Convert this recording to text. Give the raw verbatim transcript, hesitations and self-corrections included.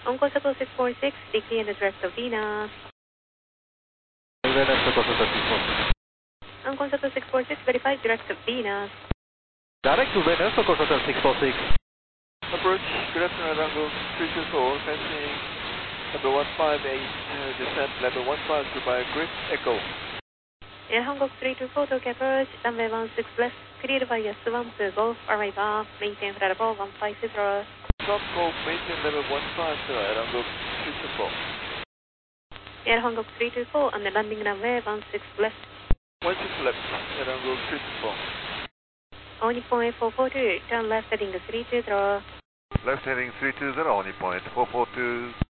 On course Circle six four six, declare in the direct of Venus. Venus, Circle six four six. On course Circle six four six, verify direct of Venus. Direct to Venus, Circle six four six. Approach, good afternoon, Rango three two four, passing level one five eight, uh, descent level one five two by Grid Echo. Air Hong Kong three two four, Tokyo approach, runway one six left, cleared by S one two Golf, arrive off, maintain flight level one five zero. Stop Golf, maintain level one five zero, Rango three two four. Air Hong Kong three two four, on the landing runway one six left. one six left, Rango three two four. On Nippon eight four four two, turn left heading three two zero. Left heading three two zero, on your point, four four two.